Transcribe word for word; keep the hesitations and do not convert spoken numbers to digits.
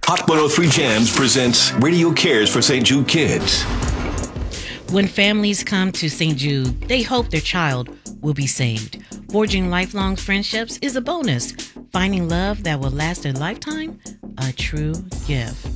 Hot one oh three Jams presents Radio Cares for Saint Jude Kids. When families come to Saint Jude, they hope their child will be saved. Forging lifelong friendships is a bonus. Finding love that will last a lifetime, a true gift.